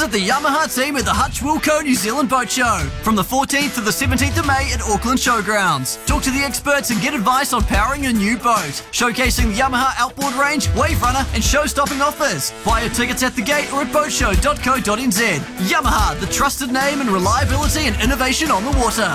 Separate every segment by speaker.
Speaker 1: Visit the Yamaha team at the Hutch Wilco New Zealand Boat Show from the 14th to the 17th of May at Auckland Showgrounds. Talk to the experts and get advice on powering your new boat. Showcasing the Yamaha outboard range, wave runner and show-stopping offers. Buy your tickets at the gate or at boatshow.co.nz. Yamaha, the trusted name in reliability and innovation on the water.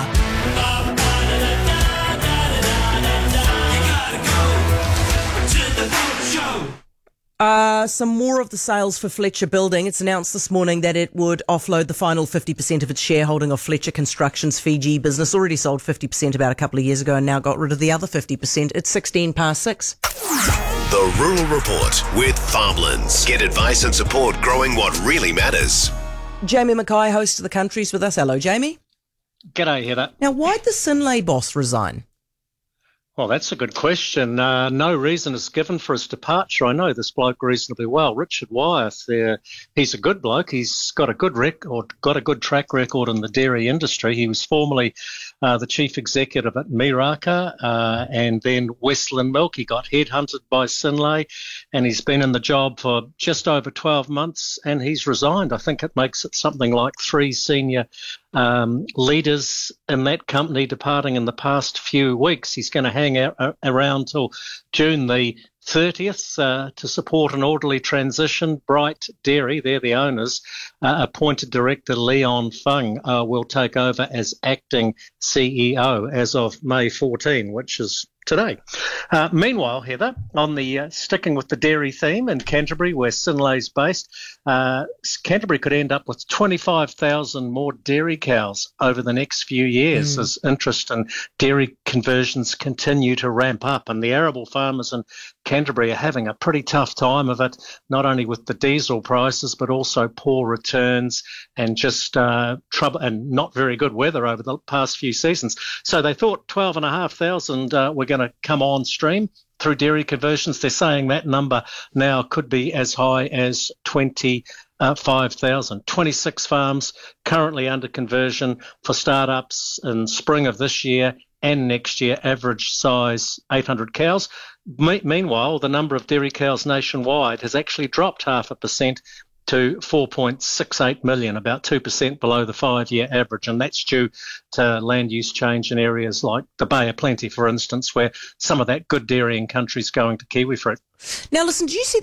Speaker 2: Some more of the sales for Fletcher Building. It's announced this morning that it would offload the final 50% of its shareholding of Fletcher Construction's Fiji business. Already sold 50% about a couple of years ago and now got rid of the other 50%. It's 6:16.
Speaker 3: The Rural Report with Farmlands. Get advice and support growing what really matters.
Speaker 2: Jamie Mackay, host of The Country's with us. Hello, Jamie.
Speaker 4: G'day, Heather.
Speaker 2: Now, why'd the Synlait boss resign?
Speaker 4: Well, that's a good question. No reason is given for his departure. I know this bloke reasonably well, Richard Wyeth. He's a good bloke. He's got a good track record in the dairy industry. He was formerly the chief executive at Miraka and then Westland Milk. He got headhunted by Synlait and he's been in the job for just over 12 months and he's resigned. I think it makes it something like 3 senior leaders in that company departing in the past few weeks. He's going to hang out around till June the 30th to support an orderly transition. Bright Dairy, they're the owners, appointed director Leon Fung will take over as acting CEO as of May 14, which is today. Meanwhile, Heather, on the sticking with the dairy theme in Canterbury, where Synlait's based, Canterbury could end up with 25,000 more dairy cows over the next few years as interest in dairy conversions continue to ramp up. And the arable farmers in Canterbury are having a pretty tough time of it, not only with the diesel prices, but also poor returns and just trouble and not very good weather over the past few seasons. So they thought 12,500 were going to come on stream through dairy conversions. They're saying that number now could be as high as 25,000. 26 farms currently under conversion for startups in spring of this year and next year, average size 800 cows. Meanwhile, the number of dairy cows nationwide has actually dropped 0.5% to 4.68 million, about 2% below the 5-year average, and that's due to land use change in areas like the Bay of Plenty, for instance, where some of that good dairying country is going to kiwi fruit.
Speaker 2: Now, listen, do you see